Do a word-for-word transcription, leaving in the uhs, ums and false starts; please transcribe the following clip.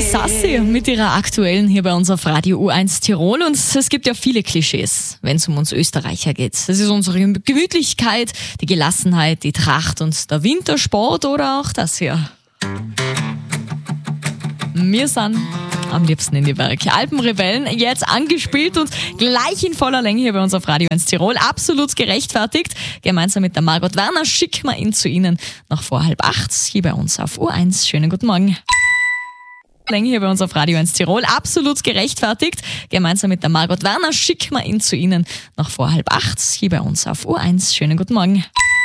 Sassi mit ihrer aktuellen hier bei uns auf Radio U eins Tirol. Und es gibt ja viele Klischees, wenn es um uns Österreicher geht. Das ist unsere Gemütlichkeit, die Gelassenheit, die Tracht und der Wintersport oder auch das hier. Wir sind am liebsten in die Berge. Alpenrebellen, jetzt angespielt und gleich in voller Länge hier bei uns auf Radio eins Tirol. Absolut gerechtfertigt. Gemeinsam mit der Margot Werner schicken wir ihn zu Ihnen noch vor halb acht hier bei uns auf U eins. Schönen guten Morgen. Länge hier bei uns auf Radio eins Tirol. Absolut gerechtfertigt. Gemeinsam mit der Margot Werner schicken wir ihn zu Ihnen noch vor halb acht hier bei uns auf U eins. Schönen guten Morgen.